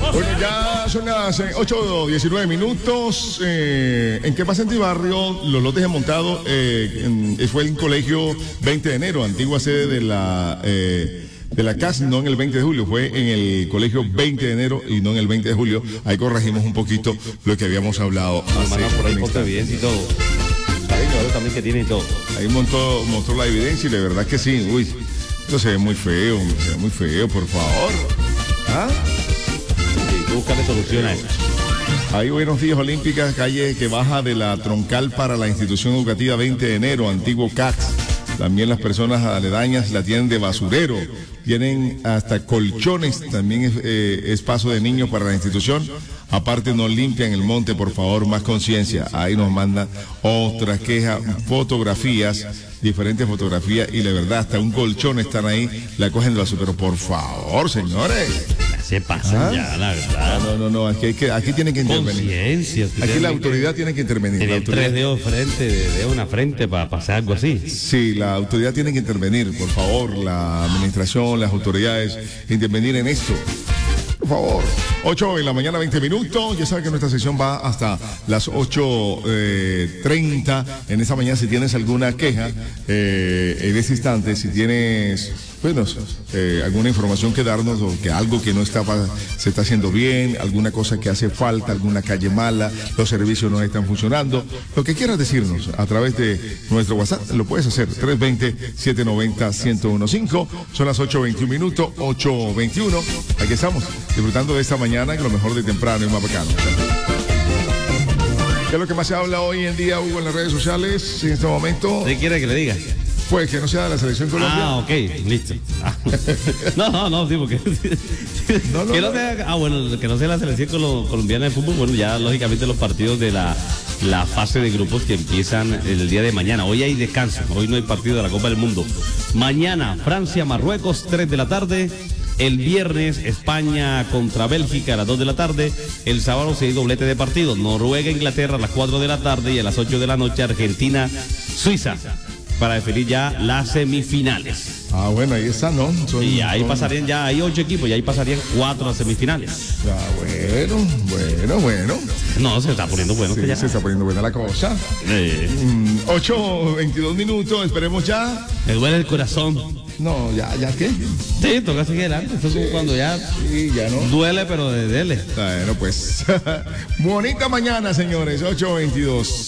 Bueno, ya son las 8:19 minutos. ¿En qué pasa en tu barrio? Los lotes han montado. Fue el colegio 20 de enero, antigua sede de la CAS, no en el 20 de julio, fue en el colegio 20 de enero y no en el 20 de julio. Ahí corregimos un poquito lo que habíamos hablado. Por ahí ponte evidencia y todo. También que tiene y todo. Ahí mostró la evidencia y de verdad que sí. Uy, esto se ve muy feo, por favor. ¿Ah? Sí, tú buscarle solución a eso. Ahí Buenos Días Olímpicas, calle que baja de la troncal para la institución educativa 20 de enero, antiguo CAX. También las personas aledañas la tienen de basurero. Tienen hasta colchones, también es paso de niños para la institución. Aparte no limpian el monte, por favor, más conciencia. Ahí nos mandan otras quejas, fotografías, diferentes fotografías, y la verdad, hasta un colchón están ahí, la cogen de basura. Pero por favor, señores. Se pasan ya, la verdad. No, aquí tienen que intervenir. Conciencia. Aquí la autoridad tiene que intervenir. Tienen 3 dedos de una frente para pasar algo así. Sí, la autoridad tiene que intervenir, por favor, la administración, las autoridades, intervenir en esto. Por favor. 8 de la mañana, 20 minutos. Ya saben que nuestra sesión va hasta las 8:30. En esa mañana, si tienes alguna queja, en ese instante, si tienes, bueno, alguna información que darnos, o que algo que no se está haciendo bien, alguna cosa que hace falta, alguna calle mala, los servicios no están funcionando, lo que quieras decirnos a través de nuestro WhatsApp, lo puedes hacer. 320-790-1015. Son las 8:21 minutos, 8:21. Aquí estamos, disfrutando de esta mañana, que lo mejor de temprano es más bacano. ¿Qué es lo que más se habla hoy en día, Hugo, en las redes sociales en este momento? ¿Qué quiere que le diga? Pues que no sea de la selección colombiana. Ah, ok, listo. No, sí, porque que no sea la selección colombiana de fútbol. Bueno, ya lógicamente los partidos de la fase de grupos que empiezan el día de mañana. Hoy hay descanso, hoy no hay partido de la Copa del Mundo. Mañana, Francia, Marruecos, 3 de la tarde. El viernes, España contra Bélgica a las 2 de la tarde. El sábado se dio doblete de partidos. Noruega, Inglaterra a las 4 de la tarde, y a las 8 de la noche Argentina, Suiza, para definir ya las semifinales. Ah, bueno, ahí está, ¿no? Y ahí pasarían ya, hay 8 equipos, y ahí pasarían 4 a semifinales. Ah, bueno. No, se está poniendo bueno. Sí, ya se está poniendo buena la cosa. 8:22 minutos, esperemos ya. Me duele el corazón. No, ¿ya qué? Sí, toca seguir adelante. Esto es como cuando ya, ya no. Duele, pero dele. Bueno, pues. Bonita mañana, señores. 8:22.